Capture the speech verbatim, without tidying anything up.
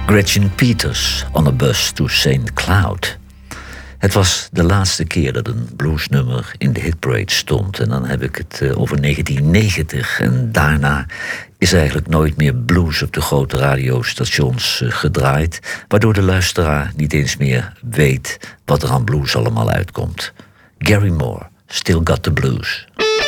Gretchen Peters, On a Bus to Saint Cloud. Het was de laatste keer dat een bluesnummer in de hitparade stond. En dan heb ik het uh, over negentien negentig. En daarna is eigenlijk nooit meer blues op de grote radiostations uh, gedraaid. Waardoor de luisteraar niet eens meer weet wat er aan blues allemaal uitkomt. Gary Moore, Still Got the Blues.